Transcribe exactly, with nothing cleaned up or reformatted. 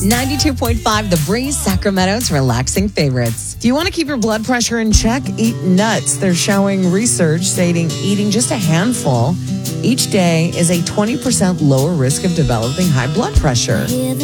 ninety-two point five The Breeze, Sacramento's relaxing favorites. Do you want to keep your blood pressure in check? Eat nuts. They're showing research stating eating just a handful each day is a twenty percent lower risk of developing high blood pressure.